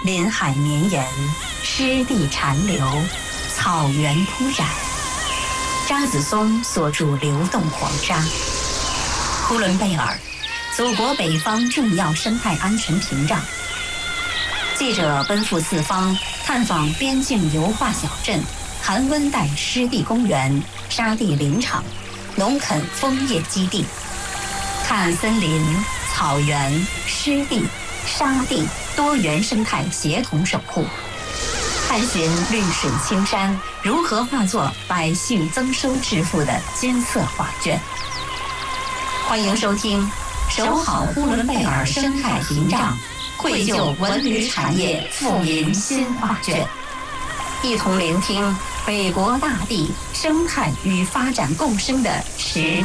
林海绵延，湿地残留，草原铺展。张子松所著《流动黄沙》。呼伦贝尔，祖国北方重要生态安全屏障。记者奔赴四方，探访边境油画小镇、寒温带湿地公园、沙地林场、农垦枫叶基地，看森林、草原、湿地、沙地多元生态协同守护，探寻绿水青山如何化作百姓增收致富的金色画卷。欢迎收听《守好呼伦贝尔生态屏障，绘就文旅产业富民新画卷》，一同聆听北国大地生态与发展共生的时代